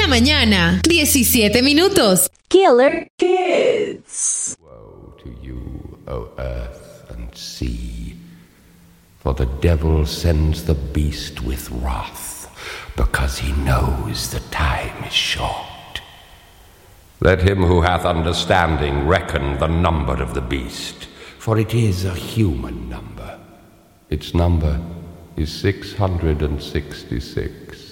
la mañana, 17 minutos. Killer Kids. Woe to you, O earth and sea, for the devil sends the beast with wrath, because he knows the time is short. Let him who hath understanding reckon the number of the beast, for it is a human number. Its number is 666.